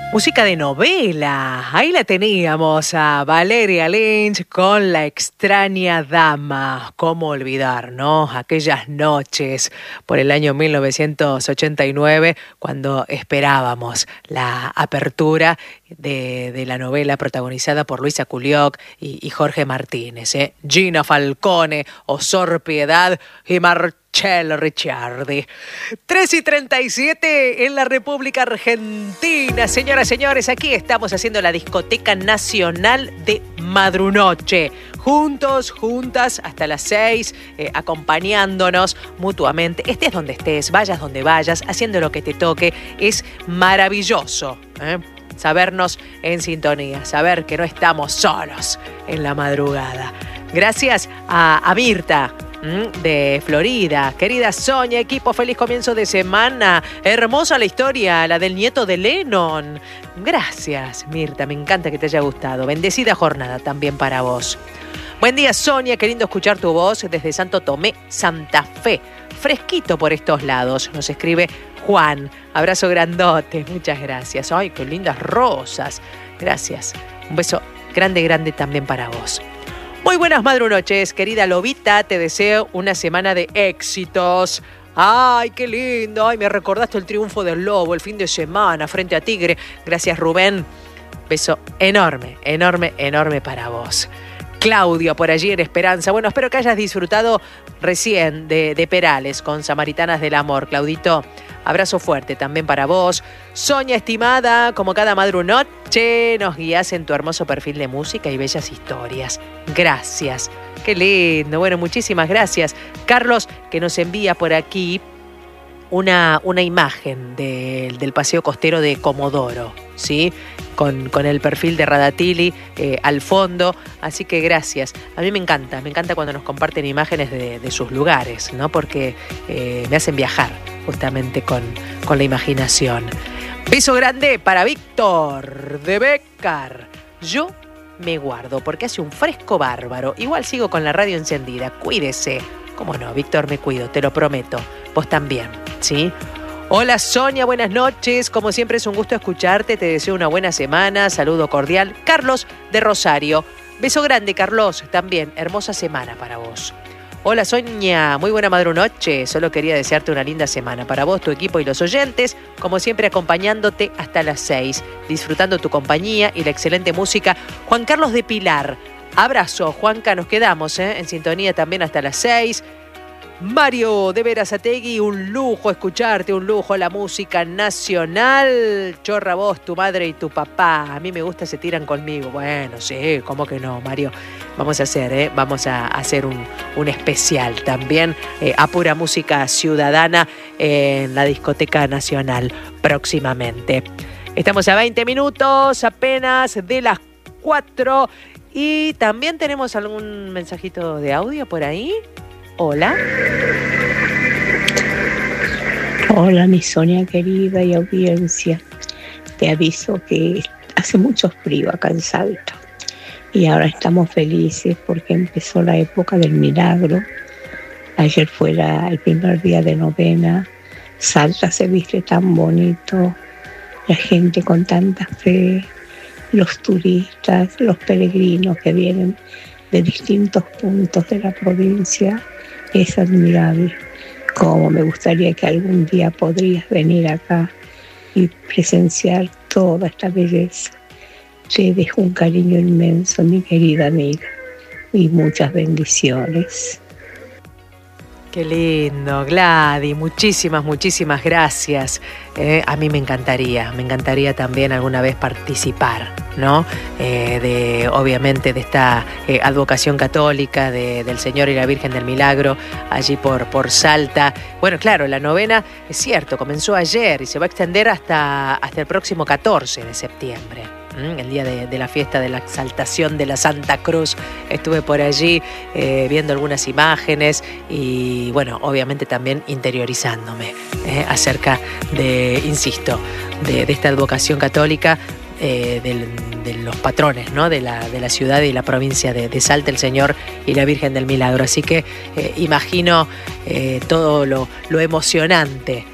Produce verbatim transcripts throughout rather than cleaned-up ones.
Música de novela, ahí la teníamos a Valeria Lynch con La extraña dama. ¿Cómo olvidar, no? Aquellas noches por el año mil novecientos ochenta y nueve cuando esperábamos la apertura de, de la novela protagonizada por Luisa Culioc y, y Jorge Martínez, ¿eh? Gina Falcone, Osor Piedad y Marcello Ricciardi. tres y treinta y siete en la República Argentina. Señoras, señores, aquí estamos haciendo la Discoteca Nacional de Madrunoche. Juntos, juntas, hasta las seis, eh, acompañándonos mutuamente. Estés donde estés, vayas donde vayas, haciendo lo que te toque. Es maravilloso, ¿eh? Sabernos en sintonía, saber que no estamos solos en la madrugada. Gracias a, a Mirta de Florida. Querida Sonia, equipo, feliz comienzo de semana. Hermosa la historia, la del nieto de Lennon. Gracias, Mirta, me encanta que te haya gustado. Bendecida jornada también para vos. Buen día, Sonia, qué lindo escuchar tu voz desde Santo Tomé, Santa Fe. Fresquito por estos lados, nos escribe Juan. Abrazo grandote, muchas gracias. Ay, qué lindas rosas. Gracias. Un beso grande, grande también para vos. Muy buenas madrunoches, querida Lobita, te deseo una semana de éxitos. Ay, qué lindo, ay, me recordaste el triunfo del Lobo el fin de semana frente a Tigre. Gracias, Rubén. Beso enorme, enorme, enorme para vos. Claudio, por allí en Esperanza. Bueno, espero que hayas disfrutado recién de, de Perales con Samaritanas del Amor. Claudito, abrazo fuerte también para vos. Sonia, estimada, como cada madrunoche, nos guías en tu hermoso perfil de música y bellas historias. Gracias. Qué lindo. Bueno, muchísimas gracias. Carlos, que nos envía por aquí una, una imagen de, del paseo costero de Comodoro, ¿sí? Con, con el perfil de Radatili eh, al fondo, así que gracias. A mí me encanta, me encanta cuando nos comparten imágenes de, de sus lugares, ¿no? Porque eh, me hacen viajar justamente con, con la imaginación. Beso grande para Víctor de Bécar. Yo me guardo porque hace un fresco bárbaro. Igual sigo con la radio encendida. Cuídese. ¿Cómo no, Víctor? Me cuido, te lo prometo. Vos también, ¿sí? Hola Sonia, buenas noches. Como siempre es un gusto escucharte. Te deseo una buena semana. Saludo cordial. Carlos de Rosario. Beso grande, Carlos. También, hermosa semana para vos. Hola Sonia, muy buena madrunoche. Solo quería desearte una linda semana para vos, tu equipo y los oyentes. Como siempre acompañándote hasta las seis. Disfrutando tu compañía y la excelente música. Juan Carlos de Pilar. Abrazo, Juanca. Nos quedamos ¿eh? en sintonía también hasta las seis. Mario de Berazategui, un lujo escucharte, un lujo la música nacional. Chorra vos, tu madre y tu papá. A mí me gusta, se tiran conmigo. Bueno, sí, ¿cómo que no, Mario? Vamos a hacer, ¿eh? Vamos a hacer un, un especial también eh, a pura música ciudadana en la Discoteca Nacional próximamente. Estamos a veinte minutos apenas de las cuatro y también tenemos algún mensajito de audio por ahí. Hola. Hola, mi Sonia querida y audiencia. Te aviso que hace mucho frío acá en Salta. Y ahora estamos felices porque empezó la época del milagro. Ayer fue la, el primer día de novena. Salta se viste tan bonito. La gente con tanta fe. Los turistas, los peregrinos que vienen de distintos puntos de la provincia. Es admirable. Como me gustaría que algún día podrías venir acá y presenciar toda esta belleza. Te dejo un cariño inmenso, mi querida amiga, y muchas bendiciones. Qué lindo, Gladys, muchísimas, muchísimas gracias. Eh, a mí me encantaría, me encantaría también alguna vez participar, ¿no? Eh, de, obviamente, de esta eh, advocación católica de, del Señor y la Virgen del Milagro, allí por, por Salta. Bueno, claro, la novena, es cierto, comenzó ayer y se va a extender hasta, hasta el próximo catorce de septiembre. El día de, de la fiesta de la exaltación de la Santa Cruz. Estuve por allí eh, viendo algunas imágenes y, bueno, obviamente también interiorizándome eh, acerca de, insisto, de, de esta advocación católica eh, del, de los patrones, ¿no? de, la, de la ciudad y la provincia de, de Salta, el Señor y la Virgen del Milagro. Así que eh, imagino eh, todo lo, lo emocionante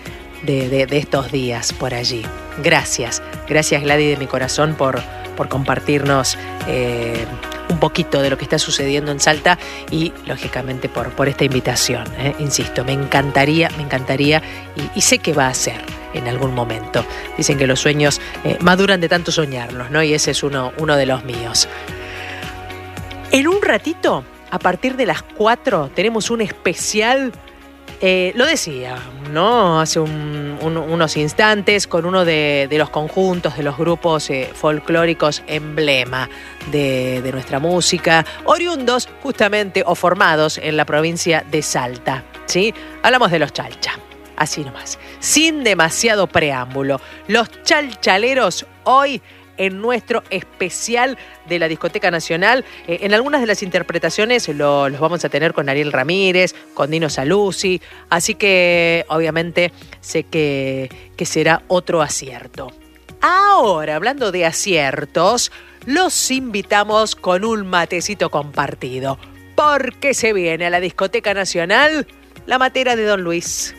de, de, de estos días por allí. Gracias, gracias Gladys de mi corazón por, por compartirnos eh, un poquito de lo que está sucediendo en Salta y lógicamente por, por esta invitación, ¿eh? Insisto, me encantaría, me encantaría y, y sé que va a ser en algún momento. Dicen que los sueños eh, maduran de tanto soñarlos, ¿no? Y ese es uno, uno de los míos. En un ratito, a partir de las cuatro, tenemos un especial, eh, lo decía, ¿no? Hace un, un, unos instantes, con uno de, de los conjuntos, de los grupos eh, folclóricos emblema de, de nuestra música, oriundos justamente o formados en la provincia de Salta, ¿sí? Hablamos de los Chalcha. Así nomás, sin demasiado preámbulo. Los chalchaleros hoy en nuestro especial de la Discoteca Nacional. Eh, en algunas de las interpretaciones lo, los vamos a tener con Ariel Ramírez, con Dino Saluzzi, así que obviamente sé que, que será otro acierto. Ahora, hablando de aciertos, los invitamos con un matecito compartido, porque se viene a la Discoteca Nacional la matera de Don Luis.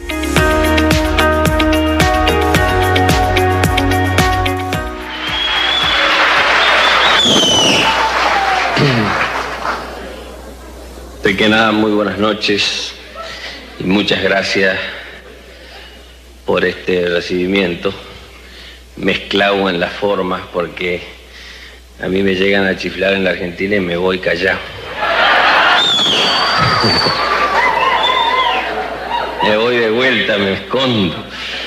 De que nada, muy buenas noches y muchas gracias por este recibimiento. Mezclado en las formas porque a mí me llegan a chiflar en la Argentina y me voy callado. Me voy de vuelta, me escondo.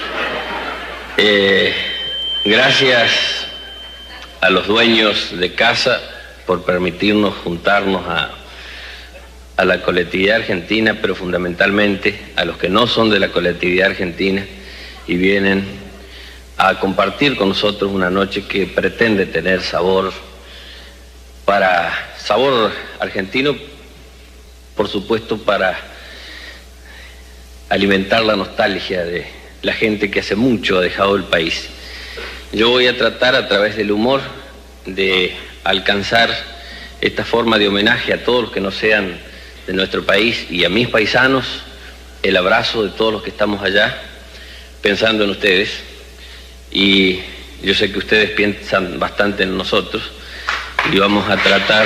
Eh, gracias a los dueños de casa por permitirnos juntarnos a, a la colectividad argentina, pero fundamentalmente a los que no son de la colectividad argentina y vienen a compartir con nosotros una noche que pretende tener sabor para sabor argentino, por supuesto para alimentar la nostalgia de la gente que hace mucho ha dejado el país. Yo voy a tratar a través del humor de alcanzar esta forma de homenaje a todos los que no sean de nuestro país y a mis paisanos, el abrazo de todos los que estamos allá, pensando en ustedes. Y yo sé que ustedes piensan bastante en nosotros y vamos a tratar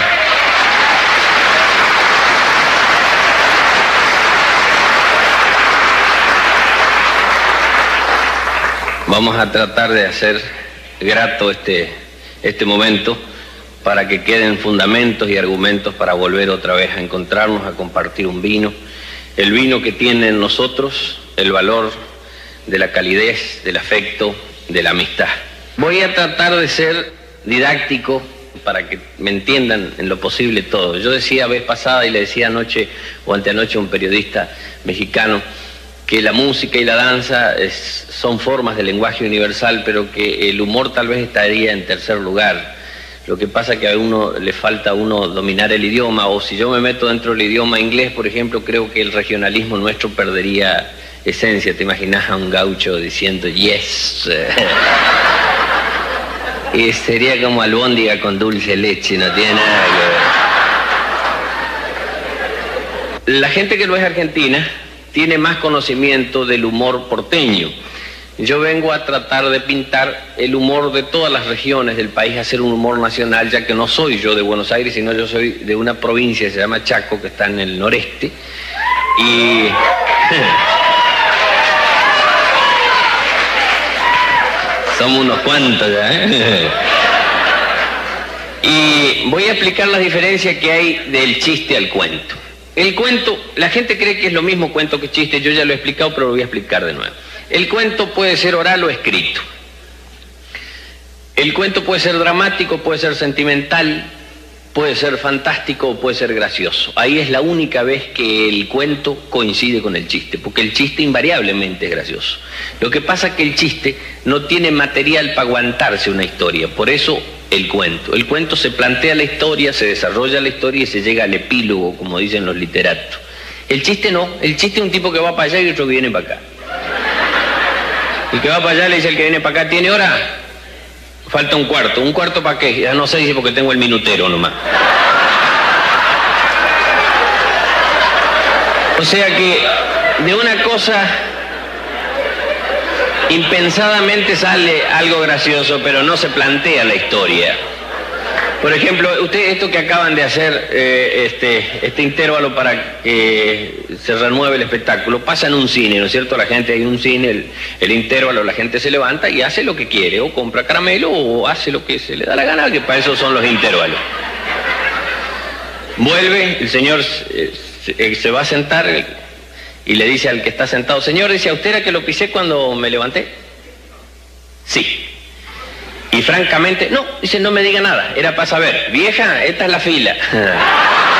vamos a tratar de hacer grato este, este momento para que queden fundamentos y argumentos para volver otra vez a encontrarnos, a compartir un vino, el vino que tiene en nosotros el valor de la calidez, del afecto, de la amistad. Voy a tratar de ser didáctico para que me entiendan en lo posible todo. Yo decía vez pasada y le decía anoche o anteanoche a un periodista mexicano que la música y la danza es, son formas de lenguaje universal, pero que el humor tal vez estaría en tercer lugar. Lo que pasa es que a uno le falta a uno dominar el idioma, o si yo me meto dentro del idioma inglés, por ejemplo, creo que el regionalismo nuestro perdería esencia. ¿Te imaginas a un gaucho diciendo yes? Y sería como albóndiga con dulce leche, no tiene nada que ver. La gente que no es argentina tiene más conocimiento del humor porteño. Yo vengo a tratar de pintar el humor de todas las regiones del país, hacer un humor nacional, ya que no soy yo de Buenos Aires, sino yo soy de una provincia que se llama Chaco, que está en el noreste. Y somos unos cuantos ya, ¿eh? Y voy a explicar las diferencias que hay del chiste al cuento. El cuento, la gente cree que es lo mismo cuento que chiste, yo ya lo he explicado, pero lo voy a explicar de nuevo. El cuento puede ser oral o escrito. El cuento puede ser dramático, puede ser sentimental, puede ser fantástico o puede ser gracioso. Ahí es la única vez que el cuento coincide con el chiste, porque el chiste invariablemente es gracioso. Lo que pasa es que el chiste no tiene material para aguantarse una historia, por eso el cuento. El cuento se plantea la historia, se desarrolla la historia y se llega al epílogo, como dicen los literatos. El chiste no, el chiste es un tipo que va para allá y otro que viene para acá. El que va para allá le dice al que viene para acá, ¿tiene hora? Falta un cuarto. ¿Un cuarto para qué? Ya no sé, dice, porque tengo el minutero nomás. O sea que de una cosa impensadamente sale algo gracioso, pero no se plantea la historia. Por ejemplo, ustedes esto que acaban de hacer, eh, este, este intervalo para que se renueve el espectáculo, pasa en un cine, ¿no es cierto? La gente, hay un cine, el, el intervalo, la gente se levanta y hace lo que quiere, o compra caramelo o hace lo que se le da la gana, que para eso son los intervalos. Vuelve, el señor eh, se, se va a sentar y le dice al que está sentado, señor, dice, ¿a usted era que lo pisé cuando me levanté? Sí. Y francamente, no, dice, no me diga nada, era para saber, vieja, esta es la fila.